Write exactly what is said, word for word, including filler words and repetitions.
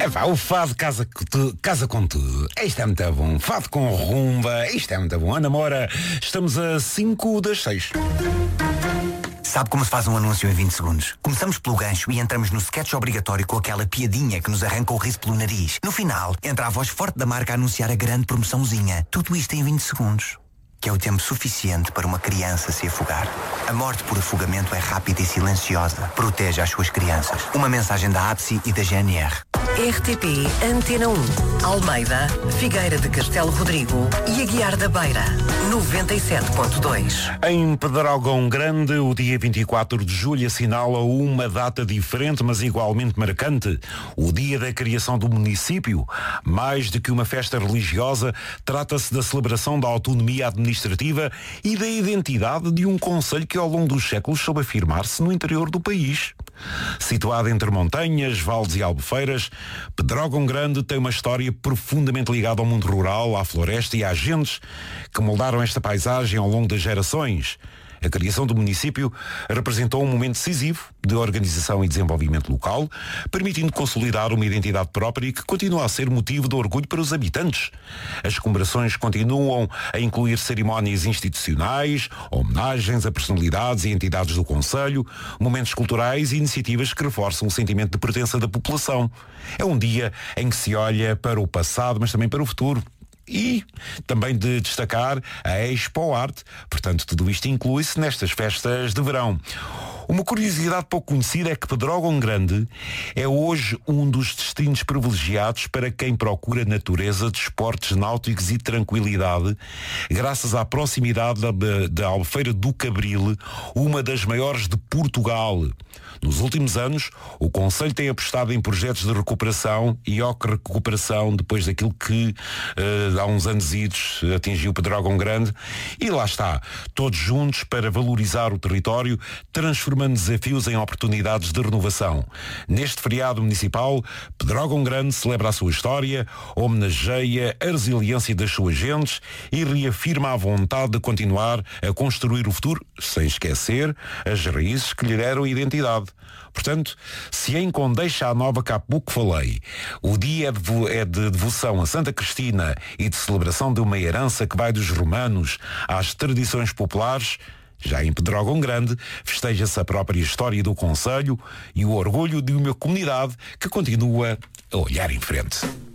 É pá, o fado casa, casa com tudo. Isto é muito bom. Fado com rumba. Isto é muito bom. Ana Moura, estamos a cinco das seis. Sabe como se faz um anúncio em vinte segundos? Começamos pelo gancho e entramos no sketch obrigatório com aquela piadinha que nos arranca o riso pelo nariz. No final, entra a voz forte da marca a anunciar a grande promoçãozinha. Tudo isto em vinte segundos. Que é o tempo suficiente para uma criança se afogar. A morte por afogamento é rápida e silenciosa. Proteja as suas crianças. Uma mensagem da A B S I e da G N R. R T P Antena um, Almeida, Figueira de Castelo Rodrigo e Aguiar da Beira, noventa e sete ponto dois. Em Pedrógão Grande, o dia vinte e quatro de julho assinala uma data diferente, mas igualmente marcante. O dia da criação do município. Mais do que uma festa religiosa, trata-se da celebração da autonomia administrativa e da identidade de um concelho que ao longo dos séculos soube afirmar-se no interior do país. Situado entre montanhas, vales e albufeiras, Pedrógão Grande tem uma história profundamente ligada ao mundo rural, à floresta e às gentes que moldaram esta paisagem ao longo das gerações. A criação do município representou um momento decisivo de organização e desenvolvimento local, permitindo consolidar uma identidade própria e que continua a ser motivo de orgulho para os habitantes. As comemorações continuam a incluir cerimónias institucionais, homenagens a personalidades e entidades do concelho, momentos culturais e iniciativas que reforçam o sentimento de pertença da população. É um dia em que se olha para o passado, mas também para o futuro. E também de destacar a Expo Arte. Portanto, tudo isto inclui-se nestas festas de verão. Uma curiosidade pouco conhecida é que Pedrógão Grande é hoje um dos destinos privilegiados para quem procura natureza, desportos náuticos e tranquilidade, graças à proximidade da, da Albufeira do Cabril, uma das maiores de Portugal. Nos últimos anos, o Concelho tem apostado em projetos de recuperação e recuperação depois daquilo que uh, há uns anos idos atingiu Pedrógão Grande. E lá está, todos juntos para valorizar o território, transformando desafios em oportunidades de renovação. Neste feriado municipal, Pedrógão Grande celebra a sua história, homenageia a resiliência das suas gentes e reafirma a vontade de continuar a construir o futuro, sem esquecer as raízes que lhe deram identidade. Portanto, se em Condeixa à Nova que há pouco falei, o dia é de devoção a Santa Cristina e de celebração de uma herança que vai dos romanos às tradições populares, já em Pedrógão Grande festeja-se a própria história do concelho e o orgulho de uma comunidade que continua a olhar em frente.